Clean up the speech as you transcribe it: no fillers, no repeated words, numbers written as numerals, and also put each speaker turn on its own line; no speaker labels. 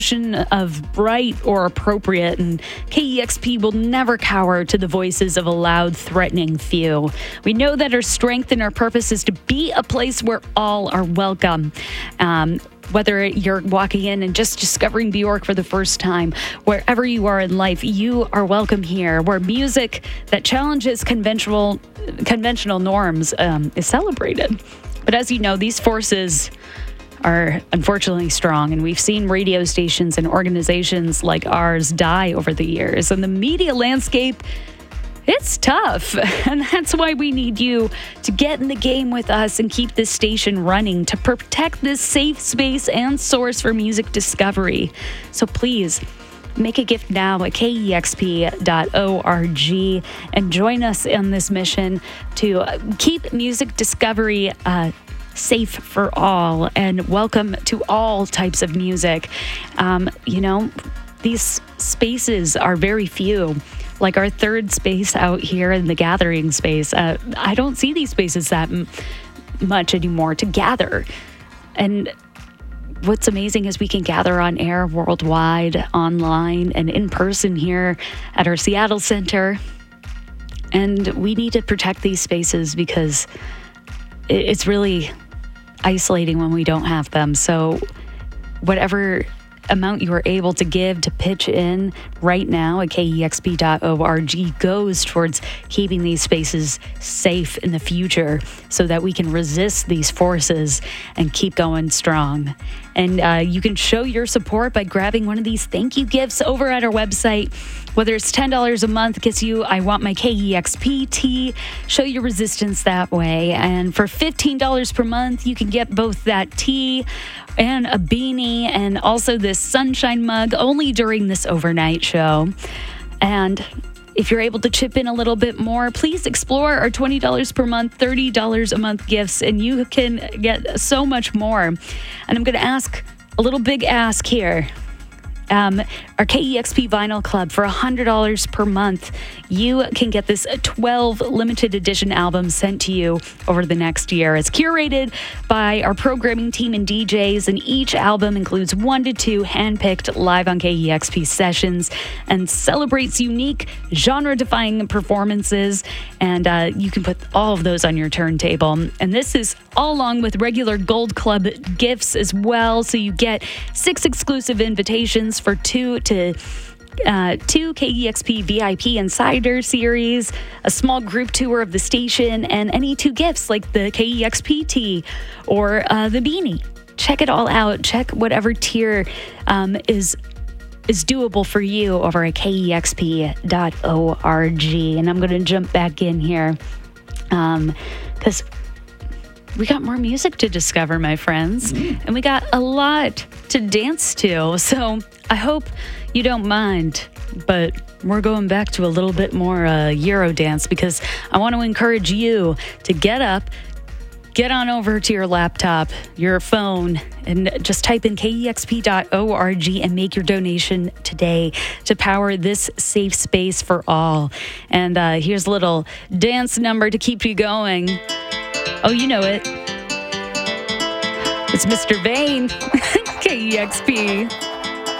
of bright or appropriate, and KEXP will never cower to the voices of a loud, threatening few. We know that our strength and our purpose is to be a place where all are welcome. Whether you're walking in and just discovering Bjork for the first time, wherever you are in life, you are welcome here, where music that challenges conventional norms is celebrated. But as you know, these forces are unfortunately strong, and we've seen radio stations and organizations like ours die over the years. And the media landscape, it's tough, and that's why we need you to get in the game with us and keep this station running to protect this safe space and source for music discovery. So please, make a gift now at kexp.org and join us in this mission to keep music discovery safe for all and welcome to all types of music. These spaces are very few. Like our third space out here in the gathering space, I don't see these spaces that much anymore to gather. And what's amazing is we can gather on air worldwide, online, and in person here at our Seattle Center. And we need to protect these spaces because it's really isolating when we don't have them. So whatever amount you are able to give to pitch in right now at kexp.org goes towards keeping these spaces safe in the future so that we can resist these forces and keep going strong. And you can show your support by grabbing one of these thank you gifts over at our website. Whether it's $10 a month gets you I Want My KEXP tee, show your resistance that way. And for $15 per month, you can get both that tee and a beanie and also this sunshine mug only during this overnight show. And if you're able to chip in a little bit more, please explore our $20 per month, $30 a month gifts, and you can get so much more. And I'm going to ask a little big ask here. Our KEXP Vinyl Club, for $100 per month, you can get this 12 limited edition albums sent to you over the next year. It's curated by our programming team and DJs, and each album includes 1 to 2 handpicked live on KEXP sessions and celebrates unique genre-defying performances. And you can put all of those on your turntable. And this is all along with regular Gold Club gifts as well. So you get 6 exclusive invitations for 2 KEXP VIP Insider Series, a small group tour of the station, and any 2 gifts like the KEXP tee or the beanie. Check it all out. Check whatever tier is doable for you over at kexp.org. And I'm going to jump back in here because we got more music to discover, my friends, and we got a lot to dance to. So I hope you don't mind, but we're going back to a little bit more Eurodance because I want to encourage you to get up, get on over to your laptop, your phone, and just type in kexp.org and make your donation today to power this safe space for all. And here's a little dance number to keep you going. Oh, you know it. It's Mr. Vane, KEXP.